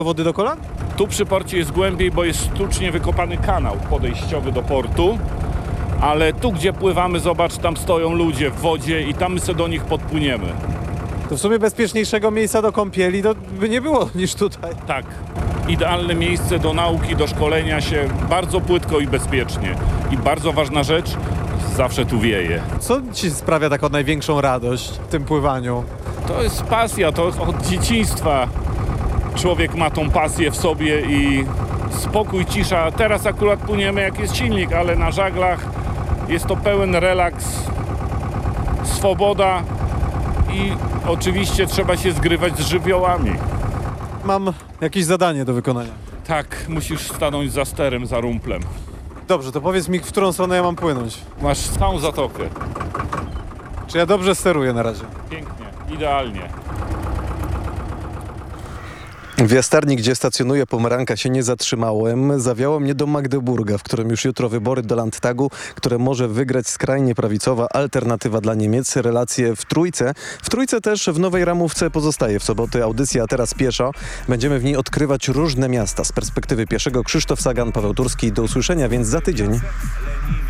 Wody do kolan? Tu przy porcie jest głębiej, bo jest sztucznie wykopany kanał podejściowy do portu. Ale tu, gdzie pływamy, zobacz, tam stoją ludzie w wodzie i tam my sobie do nich podpłyniemy. To w sumie bezpieczniejszego miejsca do kąpieli to by nie było niż tutaj. Tak, idealne miejsce do nauki, do szkolenia się, bardzo płytko i bezpiecznie. I bardzo ważna rzecz, zawsze tu wieje. Co ci sprawia taką największą radość w tym pływaniu? To jest pasja, to od dzieciństwa człowiek ma tą pasję w sobie i spokój, cisza. Teraz akurat płyniemy jak jest silnik, ale na żaglach jest to pełen relaks, swoboda i oczywiście trzeba się zgrywać z żywiołami. Mam jakieś zadanie do wykonania. Tak, musisz stanąć za sterem, za rumplem. Dobrze, to powiedz mi, w którą stronę ja mam płynąć. Masz całą zatokę. Czy ja dobrze steruję na razie? Pięknie, idealnie. W Jastarni, gdzie stacjonuje Pomeranka, się nie zatrzymałem. Zawiało mnie do Magdeburga, w którym już jutro wybory do Landtagu, które może wygrać skrajnie prawicowa Alternatywa dla Niemiec. Relacje w Trójce. W Trójce też w nowej ramówce pozostaje w soboty audycja Teraz pieszo. Będziemy w niej odkrywać różne miasta. Z perspektywy pieszego Krzysztof Sagan, Paweł Turski. Do usłyszenia więc za tydzień.